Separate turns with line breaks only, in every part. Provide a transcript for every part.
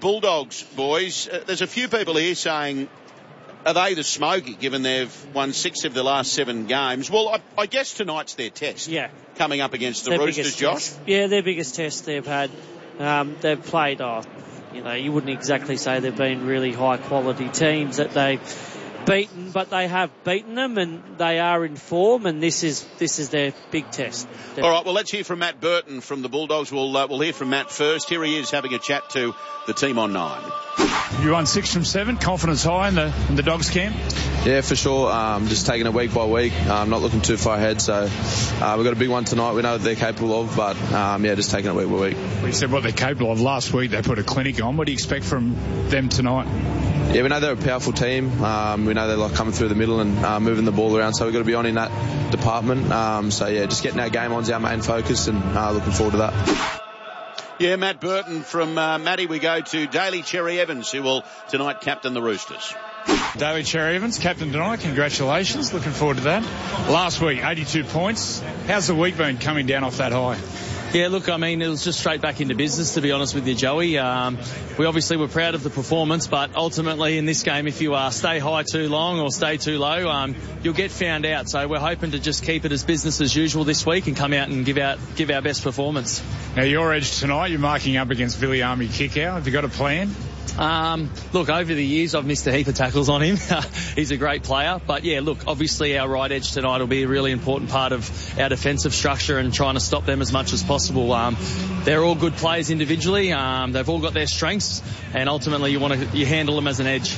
Bulldogs, boys, there's a few people here saying, are they the Smoky, given they've won 6 of the last 7 games? Well, I guess tonight's their test.
Yeah.
Coming up against the Roosters, Josh.
Yeah, their biggest test they've had. They've played, you wouldn't exactly say they've been really high-quality teams that they've beaten, but they have beaten them, and they are in form, and this is their big test.
All right, well, let's hear from Matt Burton from the Bulldogs. We'll hear from Matt first. Here he is having a chat to the team on 9.
You won 6 from 7, confidence high in the Dogs camp?
Yeah, for sure. Just taking it week by week. Not looking too far ahead. So we've got a big one tonight. We know what they're capable of, but just taking it week by week.
Well, you said what they're capable of. Last week they put a clinic on. What do you expect from them tonight?
Yeah, we know they're a powerful team. We know they like coming through the middle and moving the ball around. So we've got to be on in that department. Just getting our game on's our main focus, and looking forward to that.
Yeah, Matt Burton. From Matty, we go to Daly Cherry Evans, who will tonight captain the Roosters.
Daly Cherry Evans, captain tonight. Congratulations. Looking forward to that. Last week, 82 points. How's the week been coming down off that high?
Yeah, look, it was just straight back into business, to be honest with you, Joey. We obviously were proud of the performance, but ultimately in this game, if you stay high too long or stay too low, you'll get found out. So we're hoping to just keep it as business as usual this week and come out and give our best performance.
Now, your edge tonight, you're marking up against Viliami Kikau. Have you got a plan?
Look, over the years, I've missed a heap of tackles on him. He's a great player. But, yeah, look, obviously our right edge tonight will be a really important part of our defensive structure and trying to stop them as much as possible. They're all good players individually. They've all got their strengths, and ultimately you handle them as an edge.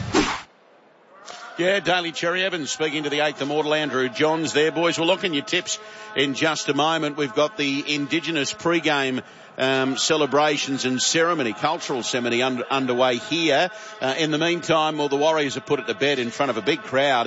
Yeah, Daly Cherry Evans speaking to the 8th Immortal, Andrew Johns there, boys. We'll look in your tips in just a moment. We've got the Indigenous pre-game celebrations and cultural ceremony underway here. In the meantime, the Warriors have put it to bed in front of a big crowd.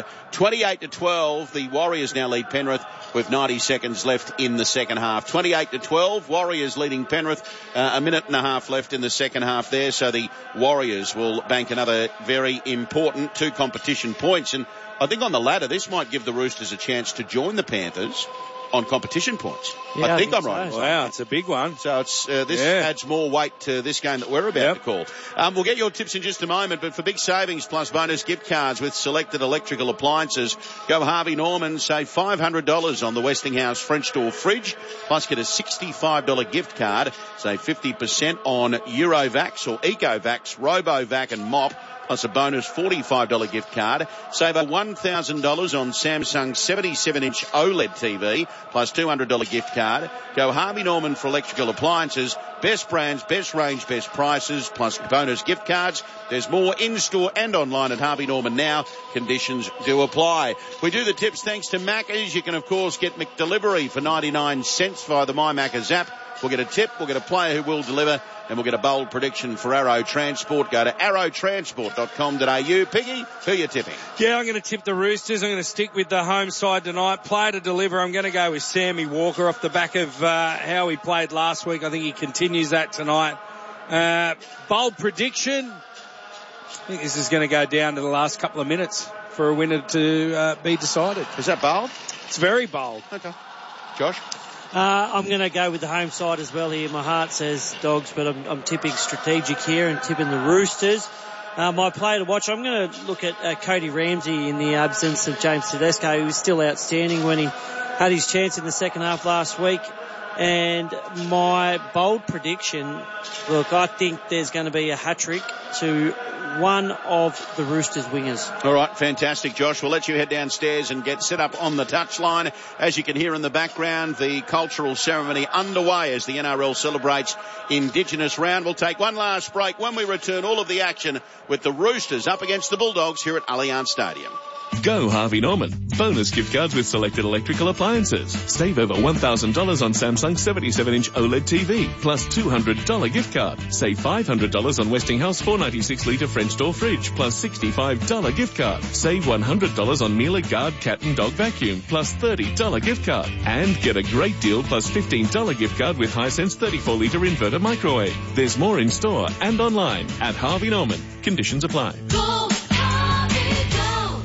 28-12, the Warriors now lead Penrith with 90 seconds left in the second half. 28-12, Warriors leading Penrith, a minute and a half left in the second half there, so the Warriors will bank another very important 2 competition points. And I think on the ladder, this might give the Roosters a chance to join the Panthers on competition points.
Yeah,
I think I'm right.
Wow, it's a big one.
So it's adds more weight to this game that we're about to call. We'll get your tips in just a moment, but for big savings plus bonus gift cards with selected electrical appliances, go Harvey Norman, save $500 on the Westinghouse French door fridge, plus get a $65 gift card, save 50% on Eurovax or Ecovax, Robovac and Mop, plus a bonus $45 gift card. Save $1,000 on Samsung 77-inch OLED TV, plus $200 gift card. Go Harvey Norman for electrical appliances. Best brands, best range, best prices, plus bonus gift cards. There's more in-store and online at Harvey Norman now. Conditions do apply. We do the tips thanks to Macca's. You can, of course, get McDelivery for 99 cents via the My Macca's app. We'll get a tip, we'll get a player who will deliver, and we'll get a bold prediction for Arrow Transport. Go to arrowtransport.com.au. Piggy, who are you tipping?
Yeah, I'm going to tip the Roosters. I'm going to stick with the home side tonight. Player to deliver, I'm going to go with Sammy Walker off the back of how he played last week. I think he continues that tonight. Bold prediction. I think this is going to go down to the last couple of minutes for a winner to be decided.
Is that bold?
It's very bold.
Okay. Josh?
I'm going to go with the home side as well here. My heart says Dogs, but I'm tipping strategic here and tipping the Roosters. My player to watch, I'm going to look at Cody Ramsey in the absence of James Tedesco, who was still outstanding when he had his chance in the second half last week. And my bold prediction, look, I think there's going to be a hat-trick to one of the Roosters wingers.
All right, fantastic, Josh. We'll let you head downstairs and get set up on the touchline. As you can hear in the background, the cultural ceremony underway as the NRL celebrates Indigenous round. We'll take one last break. When we return, all of the action with the Roosters up against the Bulldogs here at Allianz Stadium.
Go Harvey Norman. Bonus gift cards with selected electrical appliances. Save over $1,000 on Samsung 77-inch OLED TV, plus $200 gift card. Save $500 on Westinghouse 496-litre French door fridge, plus $65 gift card. Save $100 on Miele Guard cat and dog vacuum, plus $30 gift card. And get a great deal plus $15 gift card with Hisense 34-litre inverter microwave. There's more in store and online at Harvey Norman. Conditions apply.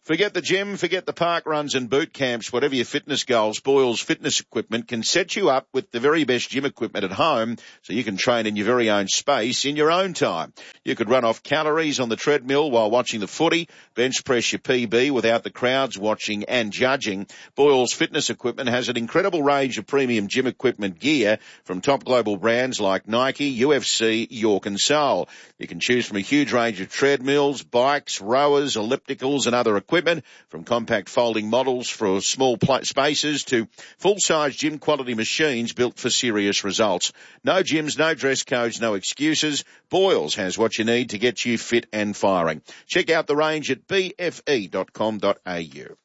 Forget the gym, forget the park runs and boot camps, whatever your fitness goals, Boyle's Fitness Equipment can set you up with the very best gym equipment at home so you can train in your very own space in your own time. You could run off calories on the treadmill while watching the footy, bench press your PB without the crowds watching and judging. Boyle's Fitness Equipment has an incredible range of premium gym equipment gear from top global brands like Nike, UFC, York and Soul. You can choose from a huge range of treadmills, bikes, rowers, ellipticals and other equipment, from compact folding models for small spaces to full-size gym quality machines built for serious results. No gyms, no dress codes, no excuses. Boyles has what you need to get you fit and firing. Check out the range at bfe.com.au.